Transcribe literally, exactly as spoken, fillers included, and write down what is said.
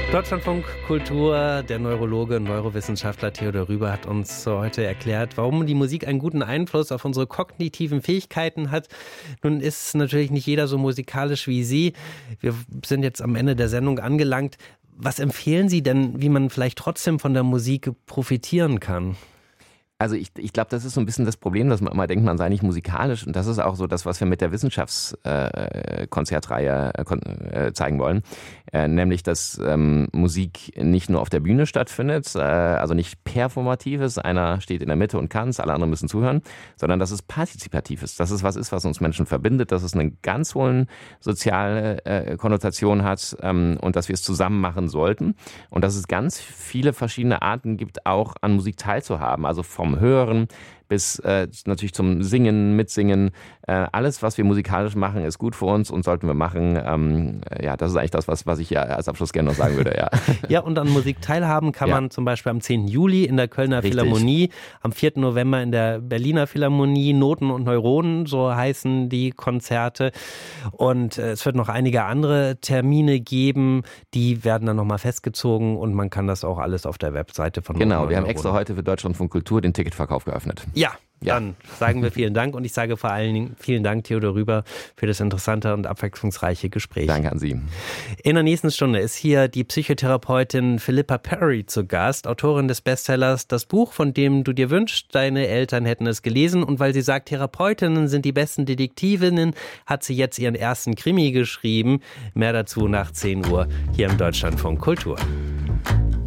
Deutschlandfunk Kultur, der Neurologe und Neurowissenschaftler Theodor Rüber hat uns heute erklärt, warum die Musik einen guten Einfluss auf unsere kognitiven Fähigkeiten hat. Nun ist natürlich nicht jeder so musikalisch wie Sie. Wir sind jetzt am Ende der Sendung angelangt. Was empfehlen Sie denn, wie man vielleicht trotzdem von der Musik profitieren kann? Also ich, ich glaube, das ist so ein bisschen das Problem, dass man immer denkt, man sei nicht musikalisch. Und das ist auch so das, was wir mit der Wissenschaftskonzertreihe äh, äh, zeigen wollen. Äh, nämlich, dass ähm, Musik nicht nur auf der Bühne stattfindet, äh, also nicht performativ ist, einer steht in der Mitte und kann es, alle anderen müssen zuhören, sondern dass es partizipativ ist. Dass es was ist, was uns Menschen verbindet, dass es eine ganz hohe soziale äh, Konnotation hat ähm, und dass wir es zusammen machen sollten. Und dass es ganz viele verschiedene Arten gibt, auch an Musik teilzuhaben. Also vom Hören bis äh, natürlich zum Singen, Mitsingen. Äh, alles, was wir musikalisch machen, ist gut für uns und sollten wir machen. Ähm, ja, das ist eigentlich das, was, was ich ja als Abschluss gerne noch sagen würde. Ja, ja, und an Musik teilhaben kann ja. man zum Beispiel am zehnten Juli in der Kölner Richtig. Philharmonie, am vierten November in der Berliner Philharmonie, Noten und Neuronen, so heißen die Konzerte. Und äh, es wird noch einige andere Termine geben, die werden dann nochmal festgezogen und man kann das auch alles auf der Webseite von Noten Genau, wir haben extra heute für Deutschlandfunk Kultur den Ticketverkauf geöffnet. Ja, ja, dann sagen wir vielen Dank und ich sage vor allen Dingen vielen Dank, Theodor Rüber, für das interessante und abwechslungsreiche Gespräch. Danke an Sie. In der nächsten Stunde ist hier die Psychotherapeutin Philippa Perry zu Gast, Autorin des Bestsellers Das Buch, von dem du dir wünschst, deine Eltern hätten es gelesen. Und weil sie sagt, Therapeutinnen sind die besten Detektivinnen, hat sie jetzt ihren ersten Krimi geschrieben. Mehr dazu nach zehn Uhr hier im Deutschlandfunk Kultur.